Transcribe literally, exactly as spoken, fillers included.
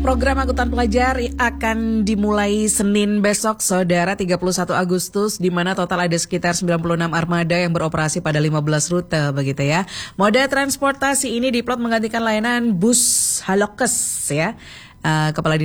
Program angkutan pelajar akan dimulai Senin besok, Saudara, tiga puluh satu Agustus, di mana total ada sekitar sembilan puluh enam armada yang beroperasi pada lima belas rute, begitu ya. Moda transportasi ini diplot menggantikan layanan bus Halokes, ya. Uh, Kepala